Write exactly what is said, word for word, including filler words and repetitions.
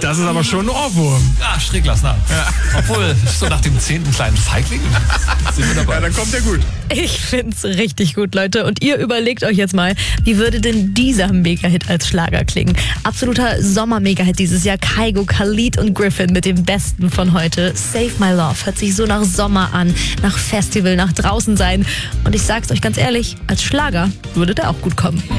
Das ist aber schon ein Ohrwurm. Ja, Stricklasser. Ja. Obwohl, so nach dem zehnten kleinen Feigling sind wir dabei. Ja, dann kommt der gut. Ich find's richtig gut, Leute. Und ihr überlegt euch jetzt mal, wie würde denn dieser Mega-Hit als Schlager klingen? Absoluter Sommer-Mega-Hit dieses Jahr. Kygo, Khalid und Griffin mit dem Besten von heute. Save My Love hört sich so nach Sommer an, nach Festival, nach draußen sein. Und ich sag's euch ganz ehrlich, als Schlager würde der auch gut kommen.